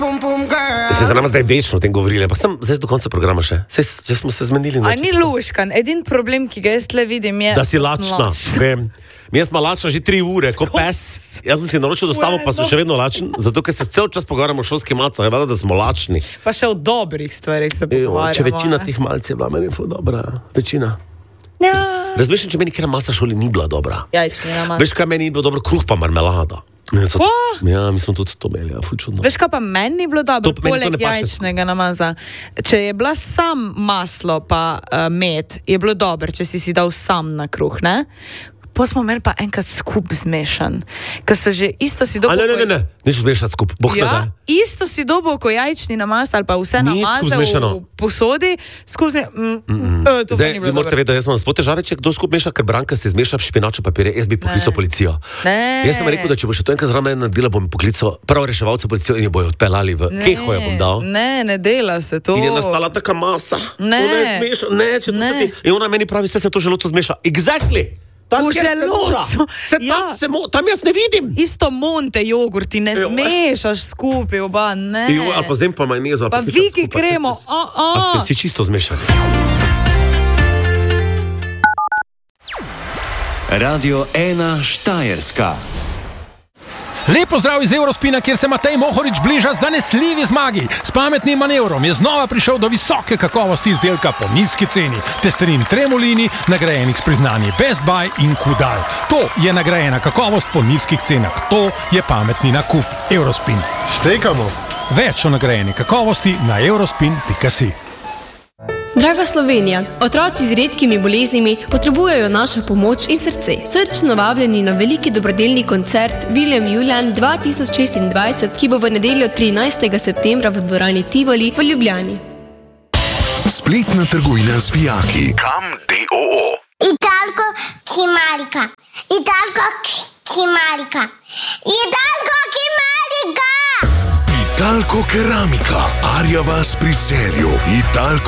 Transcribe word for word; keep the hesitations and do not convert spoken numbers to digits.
Ste za nama zdaj večno o tem govorili, pa sem zdaj do konca programa še. Sej, že smo se zmenili. A ni luškan. Edin problem, ki ga jaz tle vidim, je... Da si lačna. Vem. Mi jaz smo lačna že tri ure, kot pes. Jaz sem si naročil dostavo, pa sem še vedno lačen, zato ker se cel čas pogovarjamo o šolskih macah, je vada, da smo lačni. Pa še o dobrih stvarih se pogovarjamo. Če večina teh malc je bila, meni je dobra. Večina. Ja. Razmišljam, če meni kera maca šoli ni bila dobra. Jajčnina maca. Veš, kaj meni ni bilo dobro? Kruh pa marmelada. To, ja, mi smo tudi to imeli, ja, ful čudno. Veš, kaj pa meni ni bilo dobro, To- meni to poleg ne paše. jajčnega namaza. Če je bila sam maslo pa uh, med, je bilo dobro, če si si dal sam na kruh, ne? Pa smo imeli pa enkrat skup zmešan. Ker so že isto si dobo... A ne, ne, ne, ne, nič zmešati skup, boh ne Ja, da. isto si dobo ko jajčni namaz ali pa vse Ni namaze skup zmešano. v posodi, skup zmešano. Mm, mm, mm. To pa Zdaj, ni vi bilo morate dobro. vedeti, da jaz imam spod težave, če kdo skup meša, ker Branka se zmeša špinačo papirje, jaz bi poklical policijo. Ne. Jaz sem rekel, da če bo še to enkrat zraven mene naredila, bom poklical prav reševalce policijo in jo bojo odpeljali v keho, jo bom dal. Ne, ne dela se to. In je nastala taka masa. Ne. Ona je zmeša, ne, če to Ne. se ti. In ona meni pravi, vse se to želoto zmeša. Exactly. Tam, V kjer se mora. želocu. Se tam, Ja. se mo, tam jaz ne vidim. Isto monte jogurti ne Jo. zmešaš skupaj, oba, ne. Jo, ali pa zdaj pa majonezo. ali Pa ketchup viki skupaj, kremo, ker se- a, a. A ste vsi čisto zmešani. Radio ena Štajerska. Lep pozdrav iz Eurospina, kjer se Matej Mohorič bliža zanesljivi zmagi. S pametnim manevrom je znova prišel do visoke kakovosti izdelka po nizki ceni. Testerin Tremolini, nagrajenih s priznanji Best Buy in Kudal. To je nagrajena kakovost po nizkih cenah. To je pametni nakup. Eurospin. Štekamo. Več o nagrajeni kakovosti na eurospin pika si. Draga Slovenija, otroci z redkimi boleznimi potrebujejo našo pomoč in srce. Srčno vabljeni na veliki dobrodelni koncert William Julian dva tisoč šestindvajset, ki bo v nedeljo trinajstega septembra v dvorani Tivoli v Ljubljani. Spletna trgovina z vijaki. Kam D O O. Italko Kimarika. Italko Kimarika. Italko Kimarika. Italko keramika. Arjava s pri Celju. Italko